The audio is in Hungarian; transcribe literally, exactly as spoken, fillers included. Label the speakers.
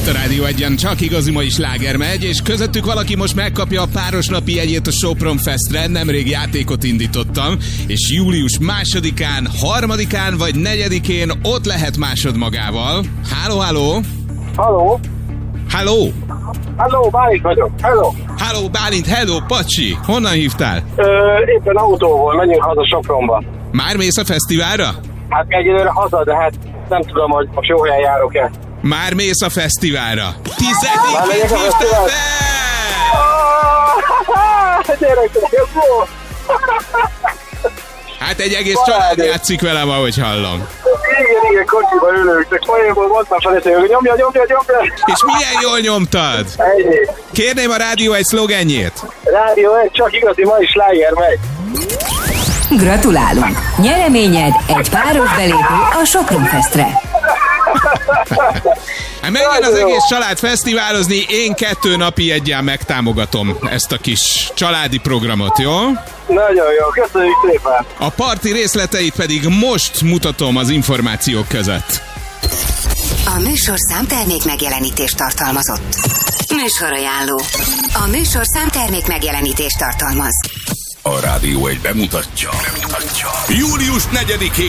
Speaker 1: Itt a Rádió Egyen csak igazi mai sláger megy, és közöttük valaki most megkapja a párosnapi jegyét a Sopron Festre. Nemrég játékot indítottam, és július másodikán, harmadikán vagy negyedikén ott lehet másod magával. Háló, háló!
Speaker 2: Halló!
Speaker 1: Háló!
Speaker 2: Halló, Bálint vagyok. Hello!
Speaker 1: Háló, Bálint, hello, Pacsi! Honnan hívtál?
Speaker 2: Ö, éppen autóval megyünk haza Sopronba.
Speaker 1: Már mész a fesztiválra? Hát
Speaker 2: egyelőre haza, de hát nem tudom, hogy most jó helyen járok-e.
Speaker 1: Már mész a fesztiválra? Tizedikét hívtál be!
Speaker 2: Gyerekek, ez volt!
Speaker 1: Hát egy egész család játszik velem, ahogy hallom.
Speaker 2: Igen, igen, kocsiba ülök, csak folyamból mondtam feleség, hogy nyomja, nyomja, nyomja.
Speaker 1: És milyen jól nyomtad?
Speaker 2: Ennyi.
Speaker 1: Kérném a Rádió egy szlogenjét.
Speaker 2: Rádió egy, csak igazi mai sláger megy.
Speaker 3: Gratulálunk! Nyereményed egy páros belépő a Sopron Festre.
Speaker 1: Hát menjen az egész család fesztiválozni, én kettő napi egyen megtámogatom ezt a kis családi programot, jó?
Speaker 2: Nagyon jó, köszönjük szépen!
Speaker 1: A parti részleteit pedig most mutatom az információk között.
Speaker 3: A műsorszám termék megjelenítést tartalmazott. Műsorajánló. A műsorszám termék megjelenítést tartalmaz.
Speaker 4: A Rádió egy bemutatja. bemutatja. július negyedikén